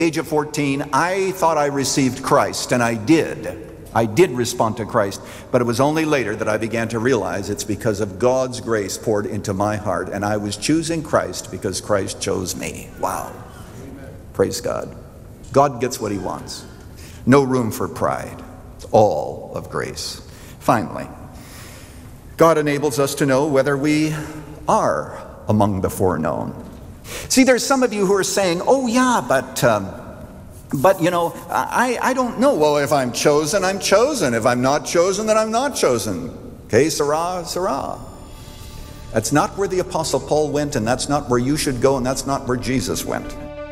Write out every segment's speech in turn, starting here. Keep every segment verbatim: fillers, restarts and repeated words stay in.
age of fourteen, I thought I received Christ, and I did. I did respond to Christ, but it was only later that I began to realize it's because of God's grace poured into my heart, and I was choosing Christ because Christ chose me. Wow. Amen. Praise God. God gets what he wants. No room for pride. It's all of grace. Finally, God enables us to know whether we are among the foreknown. See, there's some of you who are saying, oh yeah, but... Um, But, you know, I, I don't know. Well, if I'm chosen, I'm chosen. If I'm not chosen, then I'm not chosen. Okay, Sarah, Sarah. That's not where the Apostle Paul went, and that's not where you should go, and that's not where Jesus went.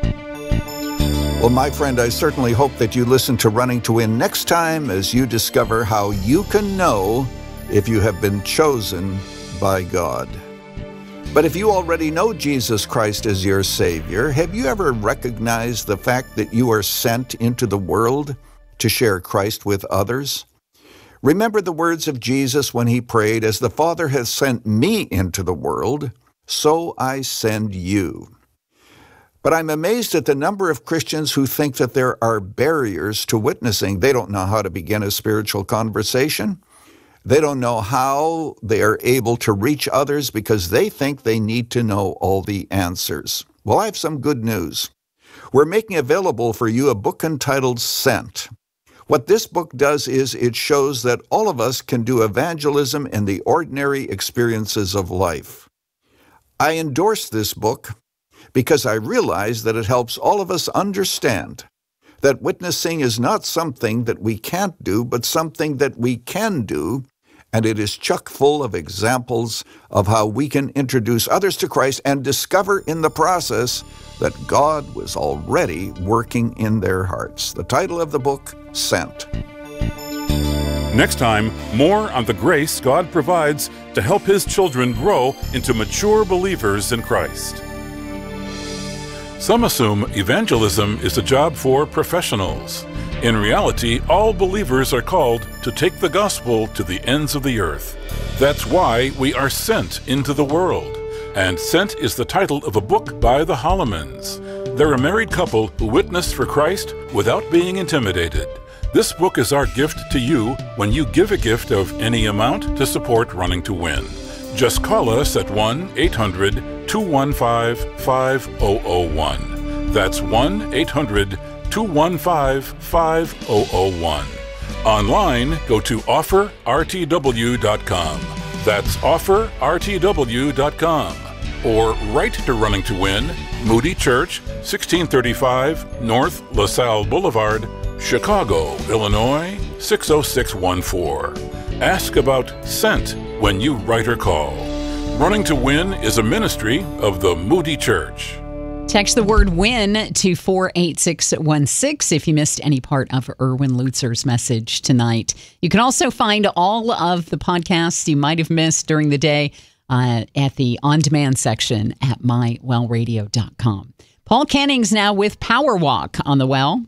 Well, my friend, I certainly hope that you listen to Running to Win next time as you discover how you can know if you have been chosen by God. But if you already know Jesus Christ as your Savior, have you ever recognized the fact that you are sent into the world to share Christ with others? Remember the words of Jesus when he prayed, "As the Father has sent me into the world, so I send you." But I'm amazed at the number of Christians who think that there are barriers to witnessing. They don't know how to begin a spiritual conversation. They don't know how they are able to reach others because they think they need to know all the answers. Well, I have some good news. We're making available for you a book entitled Sent. What this book does is it shows that all of us can do evangelism in the ordinary experiences of life. I endorse this book because I realize that it helps all of us understand that witnessing is not something that we can't do, but something that we can do, and it is chock full of examples of how we can introduce others to Christ and discover in the process that God was already working in their hearts. The title of the book, Sent. Next time, more on the grace God provides to help his children grow into mature believers in Christ. Some assume evangelism is a job for professionals. In reality, all believers are called to take the gospel to the ends of the earth. That's why we are sent into the world. And Sent is the title of a book by the Hollemans. They're a married couple who witnessed for Christ without being intimidated. This book is our gift to you when you give a gift of any amount to support Running to Win. Just call us at one eight hundred two one five five zero zero one. That's one eight hundred two one five five zero zero one. Online, go to offer r t w dot com. That's offer r t w dot com. Or write to Running to Win, Moody Church, sixteen thirty-five North LaSalle Boulevard, Chicago, Illinois, six oh six one four. Ask about Sent when you write or call. Running to Win is a ministry of the Moody Church. Text the word WIN to four eight six one six if you missed any part of Erwin Lutzer's message tonight. You can also find all of the podcasts you might have missed during the day uh, at the on-demand section at my well radio dot com. Paul Cannings now with Power Walk on the Well.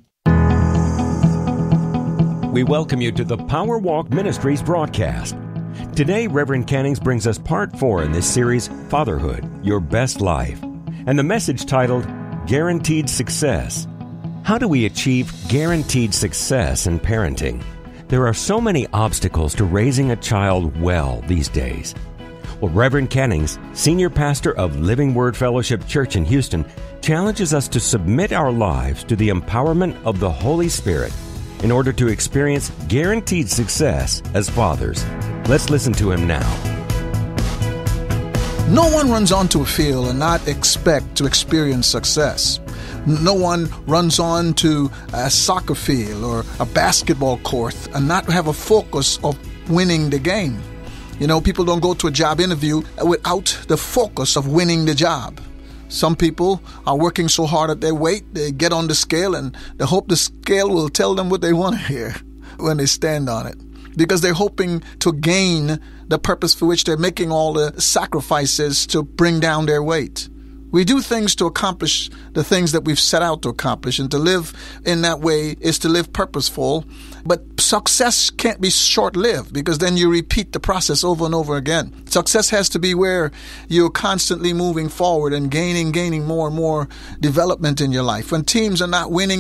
We welcome you to the Power Walk Ministries broadcast. Today, Reverend Cannings brings us part four in this series, Fatherhood, Your Best Life, and the message titled, Guaranteed Success. How do we achieve guaranteed success in parenting? There are so many obstacles to raising a child well these days. Well, Reverend Cannings, Senior Pastor of Living Word Fellowship Church in Houston, challenges us to submit our lives to the empowerment of the Holy Spirit in order to experience guaranteed success as fathers. Let's listen to him now. No one runs onto a field and not expect to experience success. No one runs on to a soccer field or a basketball court and not have a focus of winning the game. You know, people don't go to a job interview without the focus of winning the job. Some people are working so hard at their weight, they get on the scale and they hope the scale will tell them what they want to hear when they stand on it. Because they're hoping to gain the purpose for which they're making all the sacrifices to bring down their weight. We do things to accomplish the things that we've set out to accomplish, and to live in that way is to live purposeful. But success can't be short-lived, because then you repeat the process over and over again. Success has to be where you're constantly moving forward and gaining, gaining more and more development in your life. When teams are not winning,